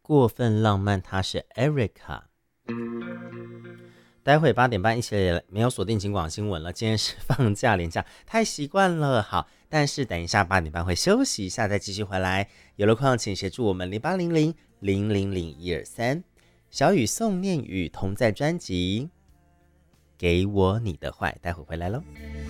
过分浪漫，她是 Erica。待会8点半一起来，没有锁定警广新闻了。今天是放假连假，太习惯了。好，但是等一下8点半会休息一下，再继续回来。有了况请协助我们0800000123。小雨宋念宇同在专辑《给我你的坏》，待会回来喽。